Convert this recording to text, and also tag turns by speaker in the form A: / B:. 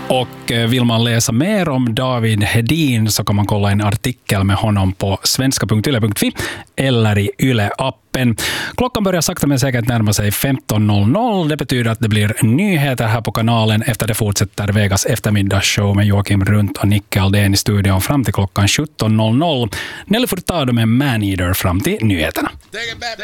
A: Och vill man läsa mer om David Hedin så kan man kolla en artikel med honom på svenska.yle.fi eller i Yle-appen. Klockan börjar sakta men säkert närma sig 15.00. Det betyder att det blir nyheter här på kanalen. Efter det fortsätter Vegas eftermiddagsshow med Joakim Runt och Nicke Aldén i studion fram till klockan 17.00. Nelly Furtado med Man Eater fram till nyheterna.